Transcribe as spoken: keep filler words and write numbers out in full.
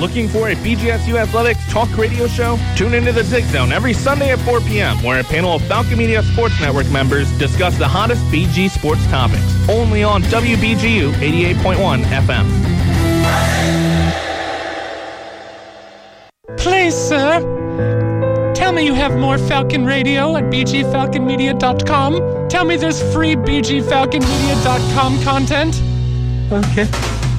Looking for a B G S U Athletics talk radio show? Tune into the Zig Zone every Sunday at four p.m. where a panel of Falcon Media Sports Network members discuss the hottest B G sports topics. Only on W B G U eighty-eight point one F M. Please, sir. Tell me you have more Falcon Radio at b g falcon media dot com. Tell me there's free b g falcon media dot com content. Okay.